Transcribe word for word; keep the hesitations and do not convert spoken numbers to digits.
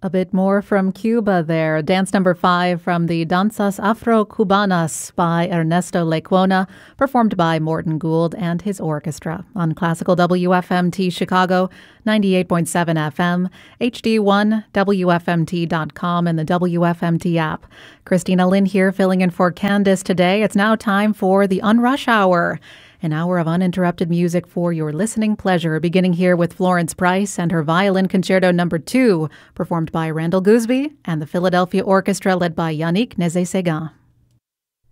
A bit more from Cuba there. Dance number five from the Danzas Afro-Cubanas by Ernesto Lecuona, performed by Morton Gould and his orchestra on Classical W F M T Chicago, ninety-eight point seven F M, H D one, W F M T dot com, and the W F M T app. Christina Lynn here, filling in for Candace today. It's now time for the Unrush Hour. An hour of uninterrupted music for your listening pleasure, beginning here with Florence Price and her Violin Concerto number two, performed by Randall Gooseby and the Philadelphia Orchestra led by Yannick Nézet-Séguin.